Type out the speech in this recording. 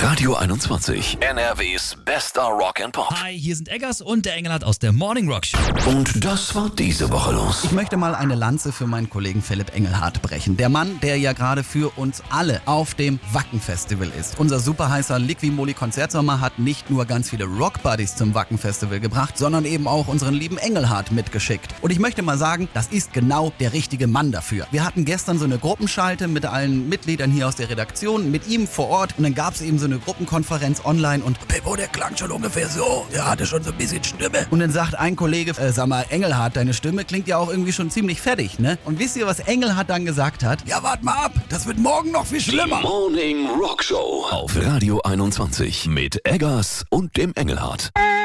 Radio 21, NRWs bester Rock and Pop. Hi, hier sind Eggers und der Engelhardt aus der Morning Rock Show. Und das war diese Woche los. Ich möchte mal eine Lanze für meinen Kollegen Philipp Engelhardt brechen. Der Mann, der ja gerade für uns alle auf dem Wacken-Festival ist. Unser super heißer Liqui-Moly-Konzertsommer hat nicht nur ganz viele Rock-Buddies zum Wacken-Festival gebracht, sondern eben auch unseren lieben Engelhardt mitgeschickt. Und ich möchte mal sagen, das ist genau der richtige Mann dafür. Wir hatten gestern so eine Gruppenschalte mit allen Mitgliedern hier aus der Redaktion, mit ihm vor Ort, und dann gab es eben so eine Gruppenkonferenz online und Pippo, der klang schon ungefähr so, der hatte schon so ein bisschen Stimme. Und dann sagt ein Kollege, sag mal, Engelhardt, deine Stimme klingt ja auch irgendwie schon ziemlich fertig, ne? Und wisst ihr, was Engelhardt dann gesagt hat? Ja, wart mal ab, das wird morgen noch viel schlimmer. Morning Rock Show auf Radio 21 mit Eggers und dem Engelhardt.